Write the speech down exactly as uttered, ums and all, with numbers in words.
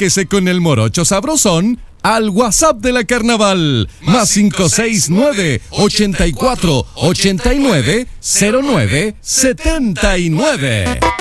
Comuníquese con el Morocho Sabrosón al WhatsApp de la Carnaval, más cinco seis nueve, ochenta y cuatro, ochenta y nueve, cero nueve, setenta y nueve.